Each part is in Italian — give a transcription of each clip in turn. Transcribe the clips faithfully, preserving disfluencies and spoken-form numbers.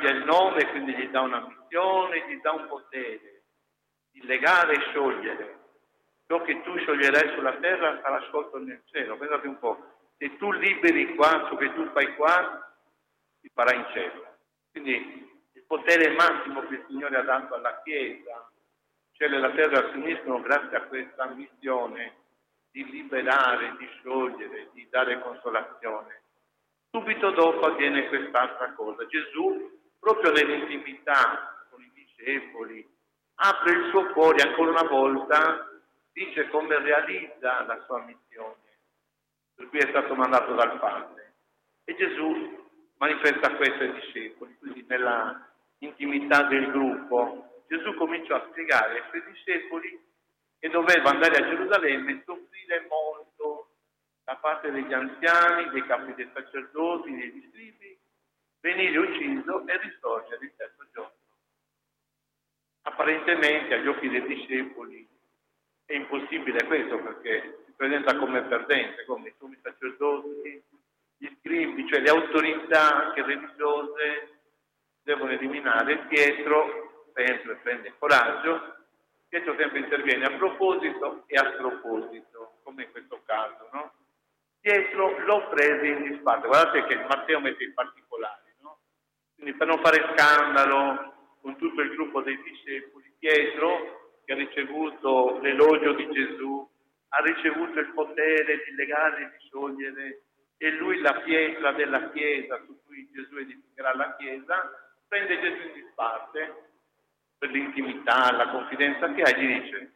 cambia il nome, quindi gli dà una missione, gli dà un potere di legare e sciogliere. Ciò che tu scioglierai sulla terra sarà sciolto nel cielo. Pensate un po', se tu liberi qua, ciò che tu fai qua, si farà in cielo. Quindi il potere massimo che il Signore ha dato alla Chiesa, cielo e la terra si uniscono grazie a questa missione di liberare, di sciogliere, di dare consolazione. Subito dopo avviene quest'altra cosa. Gesù, proprio nell'intimità con i discepoli, apre il suo cuore ancora una volta, dice come realizza la sua missione, per cui è stato mandato dal Padre. E Gesù manifesta questo ai discepoli, quindi nella intimità del gruppo. Gesù cominciò a spiegare ai suoi discepoli che doveva andare a Gerusalemme e soffrire molto da parte degli anziani, dei capi dei sacerdoti, degli scribi, venire ucciso e risorgere il terzo giorno. Apparentemente agli occhi dei discepoli è impossibile questo, perché si presenta come perdente, come i sommi sacerdoti, gli scribi, cioè le autorità anche religiose devono eliminare. Pietro sempre prende coraggio, Pietro sempre interviene a proposito e a sproposito, come in questo caso, no? Pietro lo prese in disparte. Guardate che Matteo mette i particolari, no? Quindi per non fare scandalo con tutto il gruppo dei discepoli, Pietro, che ha ricevuto l'elogio di Gesù, ha ricevuto il potere di legare e di sciogliere, e lui la pietra della Chiesa su cui Gesù edificherà la Chiesa, prende Gesù in disparte per l'intimità, la confidenza che ha, e gli dice: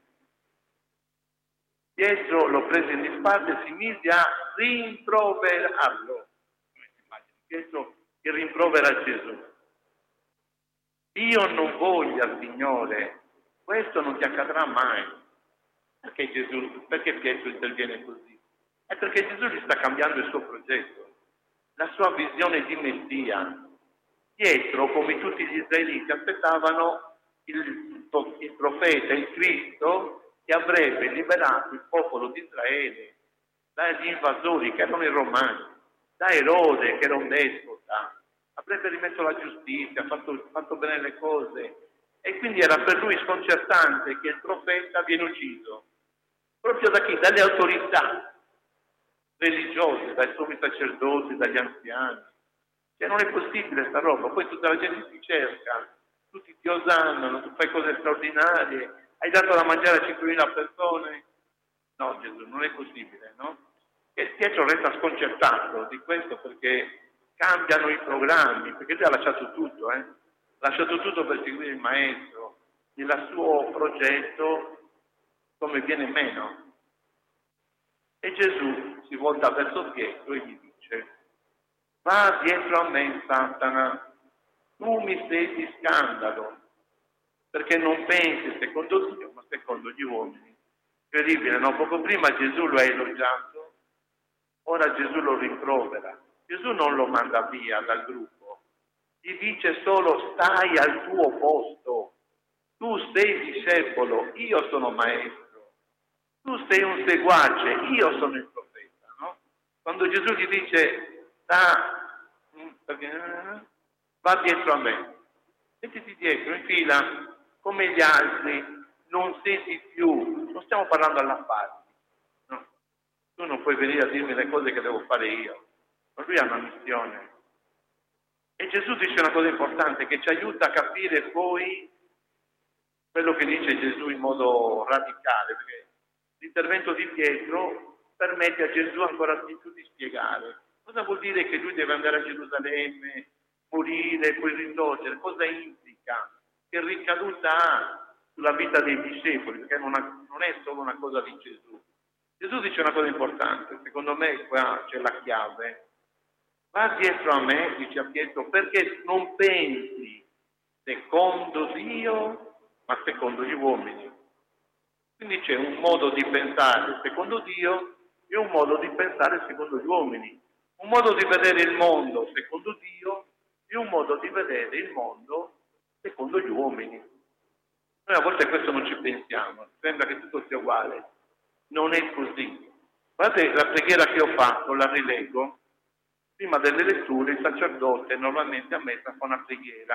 Pietro lo prese in disparte e si mise a rimproverarlo. Pietro che rimprovera Gesù: io non voglio, Signore, questo non ti accadrà mai. Perché Gesù, perché Pietro interviene così? È perché Gesù gli sta cambiando il suo progetto, la sua visione di Messia. Pietro, come tutti gli israeliti, aspettavano il, il profeta, il Cristo, che avrebbe liberato il popolo di Israele dagli invasori che erano i romani, da Erode che era un despota, avrebbe rimesso la giustizia, fatto, fatto bene le cose, e quindi era per lui sconcertante che il profeta viene ucciso. Proprio da chi? Dalle autorità religiose, dai sommi sacerdoti, dagli anziani. Cioè non è possibile sta roba, poi tutta la gente ti cerca, tutti ti osannano, tu fai cose straordinarie, hai dato da mangiare a cinquemila persone. No, Gesù, non è possibile, no? E Pietro resta sconcertato di questo, perché cambiano i programmi, perché lui ha lasciato tutto, eh? Ha lasciato tutto per seguire il Maestro, il suo progetto come viene meno. E Gesù si volta verso Pietro e gli dice: va dietro a me, Satana, tu mi sei di scandalo, perché non pensi secondo Dio, ma secondo gli uomini. Incredibile, no? Poco prima Gesù lo ha elogiato, ora Gesù lo rimprovera. Gesù non lo manda via dal gruppo, gli dice solo: stai al tuo posto, tu sei discepolo, io sono maestro, tu sei un seguace, io sono il profeta, no? Quando Gesù gli dice: sta, va dietro a me, mettiti dietro, in fila, come gli altri, non senti più, non stiamo parlando all'affare, no? Tu non puoi venire a dirmi le cose che devo fare io, ma lui ha una missione. E Gesù dice una cosa importante che ci aiuta a capire poi quello che dice Gesù in modo radicale, perché l'intervento di Pietro permette a Gesù ancora di più di spiegare cosa vuol dire che lui deve andare a Gerusalemme, morire e poi risorgere, cosa implica, che ricaduta ha sulla vita dei discepoli, perché non, ha, non è solo una cosa di Gesù. Gesù dice una cosa importante, secondo me qua c'è la chiave: va dietro a me, dice a Pietro, perché non pensi secondo Dio, ma secondo gli uomini. Quindi c'è un modo di pensare secondo Dio e un modo di pensare secondo gli uomini, un modo di vedere il mondo secondo Dio e un modo di vedere il mondo secondo gli uomini. Noi a volte questo non ci pensiamo, sembra che tutto sia uguale. Non è così. Guardate la preghiera che ho fatto, la rileggo. Prima delle letture il sacerdote normalmente a messa fa una preghiera